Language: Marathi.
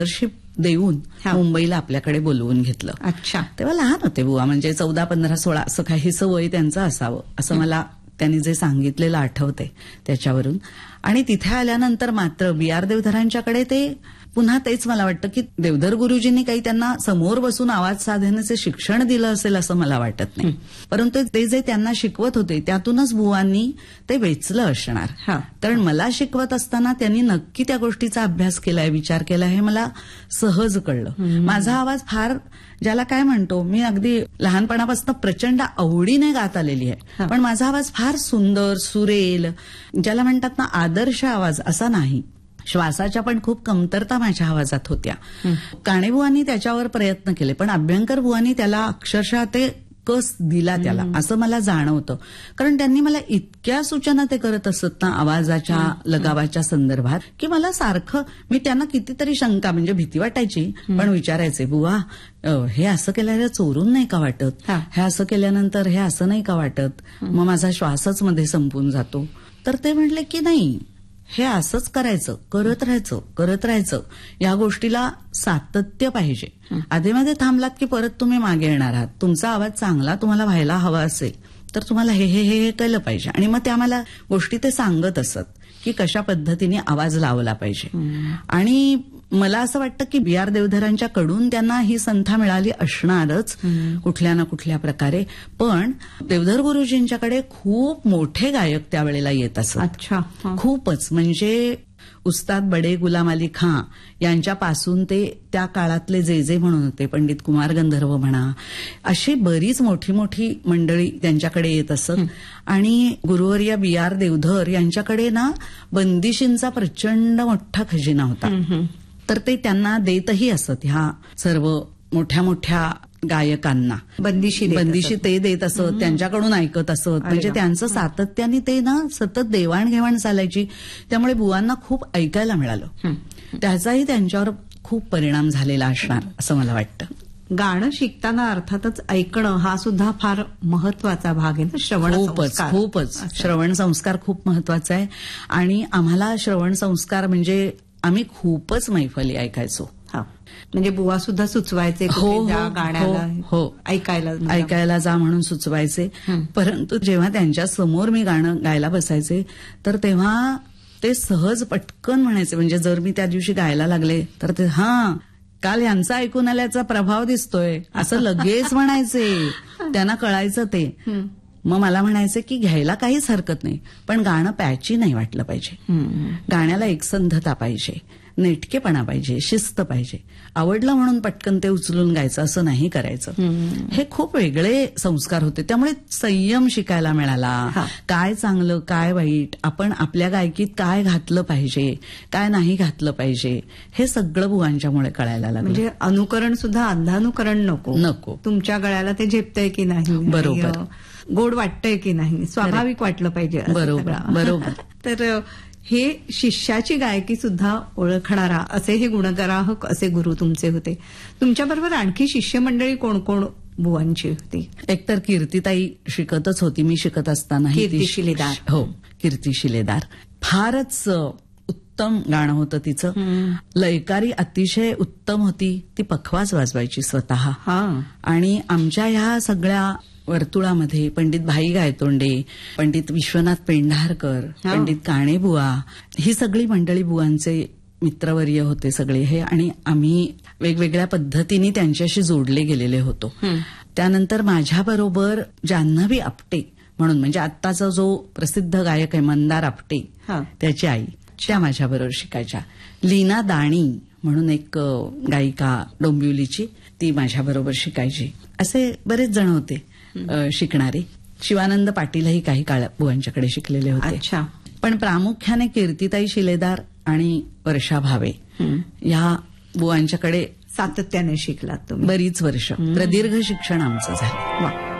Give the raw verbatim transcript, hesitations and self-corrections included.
स्कॉलरशिप देऊन हा. मुंबईला आपल्याकडे बोलवून घेतलं. अच्छा. तेव्हा लहान होते बुवा, म्हणजे चौदा पंधरा सोळा असं काहीसं वय त्यांचं असावं असं मला त्यांनी जे सांगितलेलं आठवते त्याच्यावरून. आणि तिथे आल्यानंतर मात्र बी आर देवधरांच्याकडे ते पुन्हा तेच मला वाटतं की देवधर गुरुजींनी काही त्यांना समोर बसून आवाज साधण्याचे शिक्षण दिलं असेल असं मला वाटत नाही. परंतु ते जे त्यांना शिकवत होते त्यातूनच बुवांनी ते वेचलं असणार. हा. कारण मला शिकवत असताना त्यांनी नक्की त्या गोष्टीचा अभ्यास केलाय, विचार केला, हे मला सहज कळलं. माझा आवाज फार ज्याला काय म्हणतो, मी अगदी लहानपणापासून प्रचंड आवडीने गात आलेली आहे, पण माझा आवाज फार सुंदर, सुरेल, ज्याला म्हणतात ना आदर्श आवाज असा नाही. श्वासाच्या पण खूप कमतरता माझ्या आवाजात होत्या. काणेबुवांनी त्याच्यावर प्रयत्न केले, पण अभ्यंकर बुवांनी त्याला अक्षरशः ते कस दिला त्याला असं मला जाणवतं. कारण त्यांनी मला इतक्या सूचना ते करत असत ना आवाजाच्या लगावाच्या संदर्भात, की मला सारखं, मी त्यांना कितीतरी शंका, म्हणजे भीती वाटायची, पण विचारायचे, बुवा हे असं केल्यावर चोरून नाही का वाटत, हे असं केल्यानंतर हे असं नाही का वाटत, मग माझा श्वासच मध्ये संपून जातो. तर ते म्हटले की नाही, हे असंच करायचं, करत राहायचं करत राहायचं या गोष्टीला सातत्य पाहिजे. आधीमध्ये थांबलात की परत तुम्ही मागे येणार आहात. तुमचा आवाज चांगला तुम्हाला व्हायला हवा असेल तर तुम्हाला हे हे हे केलं पाहिजे. आणि मग त्या मला गोष्टी ते सांगत असत की कशा पद्धतीने आवाज लावला पाहिजे. आणि मला असं वाटतं की बी आर देवधरांच्या कडून त्यांना ही संथा मिळाली असणारच कुठल्या ना कुठल्या प्रकारे. पण देवधर गुरुजींच्याकडे खूप मोठे गायक त्यावेळेला येत असत. अच्छा. खूपच, म्हणजे उस्ताद बडे गुलाम अली खां यांच्यापासून ते त्या काळातले जे जे म्हणून होते, पंडित कुमार गंधर्व म्हणा, अशी बरीच मोठी मोठी मंडळी त्यांच्याकडे येत असत. आणि गुरुवर्य बी आर देवधर यांच्याकडे ना बंदिशींचा प्रचंड मोठा खजिना होता. तर ते त्यांना देतही असत ह्या सर्व मोठ्या मोठ्या गायकांना. बंदिशी बंदिशी ते देत असत, त्यांच्याकडून ऐकत असत. म्हणजे त्यांचं सातत्याने ते ना सतत देवाणघेवाण चालायची. त्यामुळे बुवांना खूप ऐकायला मिळालं. त्याचाही त्यांच्यावर खूप परिणाम झालेला असणार असं मला वाटतं. गाणं शिकताना अर्थातच ऐकणं हा सुद्धा फार महत्वाचा भाग आहे ना. श्रवण खूपच खूपच श्रवण संस्कार खूप महत्वाचा आहे. आणि आम्हाला श्रवण संस्कार म्हणजे आम्ही खूपच मैफली ऐकायचो. म्हणजे बुवा सुद्धा सुचवायचे गाण्याला, हो ऐकायला ऐकायला जा म्हणून सुचवायचे. परंतु जेव्हा त्यांच्या समोर मी गाणं गायला बसायचे तर तेव्हा ते सहज पटकन म्हणायचे. म्हणजे जर मी त्या दिवशी गायला लागले तर ते हा काल यांचा ऐकून आल्याचा प्रभाव दिसतोय असं लगेच म्हणायचे. त्यांना कळायचं ते. मग मला म्हणायचे की घ्यायला काहीच हरकत नाही, पण गाणं पॅची नाही वाटलं पाहिजे. गाण्याला एकसंधता पाहिजे, नेटकेपणा पाहिजे, शिस्त पाहिजे. आवडलं म्हणून पटकन ते उचलून गायचं असं नाही करायचं. हे खूप वेगळे संस्कार होते. त्यामुळे संयम शिकायला मिळाला. काय चांगलं काय वाईट, आपण आपल्या गायकीत काय घातलं पाहिजे काय नाही घातलं पाहिजे, हे सगळं बुवांच्यामुळे कळायला लागलं. म्हणजे अनुकरण सुद्धा अंधानुकरण नको. नको तुमच्या गळ्याला ते झेपतंय की नाही, बरोबर, गोड वाटतंय की नाही, स्वाभाविक वाटलं पाहिजे. बरोबर बरोबर. तर हे शिष्याची गायकी सुद्धा ओळखणारा असे हे गुणग्राहक असे गुरु तुमचे होते. तुमच्याबरोबर आणखी शिष्यमंडळी कोण कोण बुवांची होती? एकतर कीर्तिताई शिकतच होती मी शिकत असताना. कीर्ती शिलेदार. हो, कीर्ती शिलेदार. फारच उत्तम गाणं होतं तिचं. लयकारी अतिशय उत्तम होती. ती पखवाज वाजवायची स्वतः. आणि आमच्या ह्या सगळ्या वर्तुळामध्ये पंडित भाई गायतोंडे, पंडित विश्वनाथ पेंढारकर, पंडित काणेबुवा, ही सगळी मंडळी बुवांचे मित्रवर्य होते सगळे हे. आणि आम्ही वेगवेगळ्या पद्धतीने त्यांच्याशी जोडले गेलेले होतो. त्यानंतर माझ्याबरोबर जान्हवी आपटे म्हणून, म्हणजे आत्ताचा जो प्रसिद्ध गायक आहे मंदार आपटे, त्याची आई, त्या माझ्याबरोबर शिकायच्या. लीना दाणी म्हणून एक गायिका डोंबिवलीची, ती माझ्याबरोबर शिकायची. असे बरेच जण होते शिकणारे. शिवानंद पाटीलही काही काळ बुवांच्याकडे शिकलेले होते. अच्छा. पण प्रामुख्याने कीर्तिताई शिलेदार आणि वर्षा भावे या बुवांच्याकडे सातत्याने शिकलात तुम्ही. बरीच वर्ष प्रदीर्घ शिक्षण आमचं झालं.